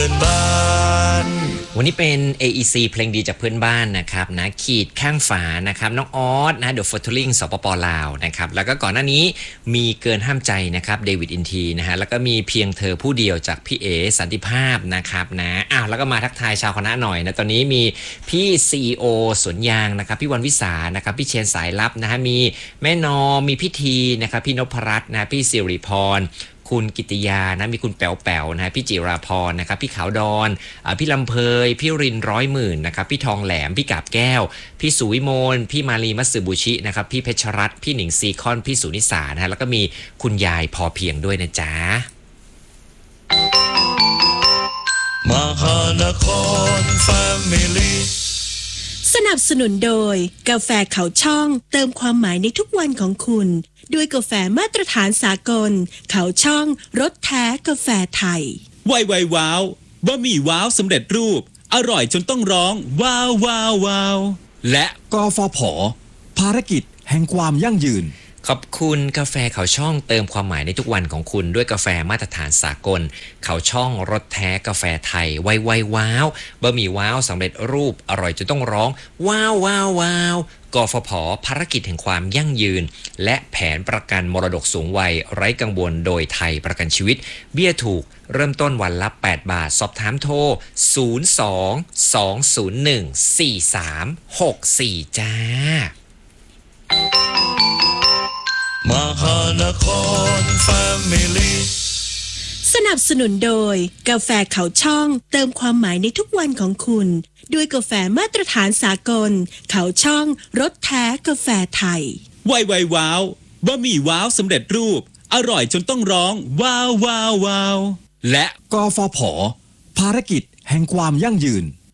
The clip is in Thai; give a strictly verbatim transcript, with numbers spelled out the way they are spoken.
อนบ้านวันนี้เป็น เอ อี ซี เพลงดีจากเพื่อนบ้านนะครับนะขีดข้างฝานะครับน้องออสนะเดอะฟอร์ทูลิงสปปลาวนะครับแล้วก็ก่อนหน้านี้มีเกินห้ามใจนะครับเดวิดอินทีนะฮะแล้วก็มีเพียงเธอผู้เดียวจากพี่เอสันติภาพนะครับนะอ้าวแล้วก็มาทักทายชาวคณะหน่อยนะตอนนี้มีพี่ ซี อี โอ สวนยางนะครับพี่วันวิสานะครับพี่เชนสายลับนะฮะมีแม่นอมมีพี่ทีนะครับพี่นพรัตน์นะพี่สิริพรคุณกิติยานะมีคุณแป๋วแป๋วนะพี่จิราพรนะครับพี่ขาวดอนอ่าพี่ลำเพยพี่รินร้อยหมื่นนะครับพี่ทองแหลมพี่กาบแก้วพี่สุวิมลพี่มาลีมัตสึบุชินะครับพี่เพชรรัตน์พี่หนิงซีคอนพี่สุนิสานะฮะแล้วก็มีคุณยายพอเพียงด้วยนะจ๊ะมหานครแฟมิลี่สนับสนุนโดยกาแฟเขาช่องเติมความหมายในทุกวันของคุณด้วยกาแฟมาตรฐานสากลเขาช่องรสแท้กาแฟไทยไวไวว้าวบะหมี่ว้าวสำเร็จรูปอร่อยจนต้องร้องว้าวว้าวว้าวและกฟผ.ภารกิจแห่งความยั่งยืนขอบคุณกาแฟเขาช่องเติมความหมายในทุกวันของคุณด้วยกาแฟมาตรฐานสากลเขาช่องรสแท้กาแฟไทยไวไวว้าวบะหมี่ว้าวสำเร็จรูปอร่อยจนต้องร้องว้าวว้าวว้าวกฟผ.ภารกิจแห่งความยั่งยืนและแผนประกันมรดกสูงวัยไร้กังวลโดยไทยประกันชีวิตเบี้ยถูกเริ่มต้นวันละแปดบาทสอบถามโทรศูนย์ สอง สอง ศูนย์ หนึ่ง สี่ สาม หก สี่จ้ามหานครแฟมิลี่สนับสนุนโดยกาแฟเขาช่องเติมความหมายในทุกวันของคุณด้วยกาแฟมาตรฐานสากลเขาช่องรสแท้กาแฟไทยไวไวว้าวบะหมี่ว้าวสำเร็จรูปอร่อยจนต้องร้องว้าวว้าวว้าวและกฟผ.ภารกิจแห่งความยั่งยืน